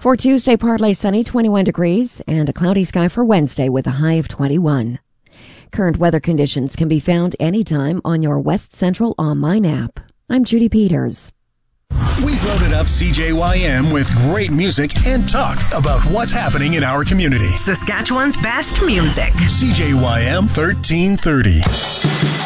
For Tuesday, partly sunny, 21 degrees, and a cloudy sky for Wednesday with a high of 21. Current weather conditions can be found anytime on your West Central Online app. I'm Judy Peters. We've loaded up CJYM with great music and talk about what's happening in our community. Saskatchewan's best music. CJYM 1330.